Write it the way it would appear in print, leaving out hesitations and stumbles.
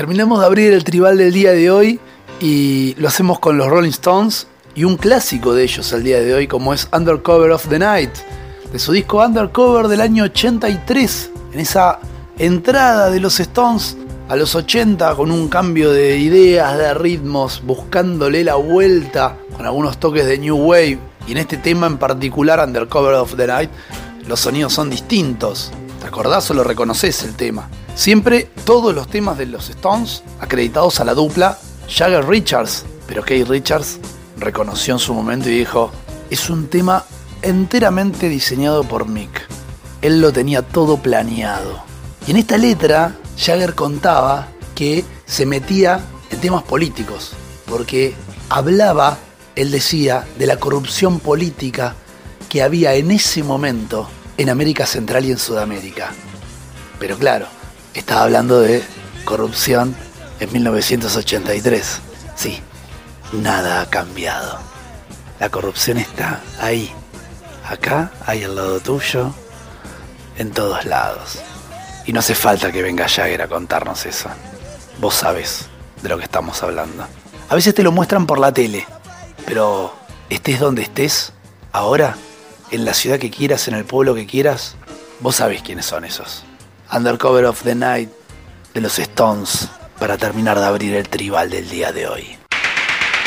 Terminamos de abrir el tribal del día de hoy y lo hacemos con los Rolling Stones y un clásico de ellos al día de hoy, como es Undercover of the Night, de su disco Undercover del año 83, en esa entrada de los Stones a los 80 con un cambio de ideas, de ritmos, buscándole la vuelta con algunos toques de New Wave. Y en este tema en particular, Undercover of the Night, los sonidos son distintos. ¿Te acordás o lo reconoces el tema? Siempre todos los temas de los Stones acreditados a la dupla Jagger-Richards, pero Keith Richards reconoció en su momento y dijo: es un tema enteramente diseñado por Mick. Él lo tenía todo planeado. Y en esta letra Jagger contaba que se metía en temas políticos, porque hablaba, él decía, de la corrupción política que había en ese momento en América Central y en Sudamérica. Pero claro, estaba hablando de corrupción en 1983. Sí, nada ha cambiado. La corrupción está ahí, acá, ahí al lado tuyo, en todos lados. Y no hace falta que venga Jagger a contarnos eso. Vos sabés de lo que estamos hablando. A veces te lo muestran por la tele, pero estés donde estés, ahora, en la ciudad que quieras, en el pueblo que quieras, vos sabés quiénes son esos. Undercover of the Night de los Stones, para terminar de abrir el tribal del día de hoy.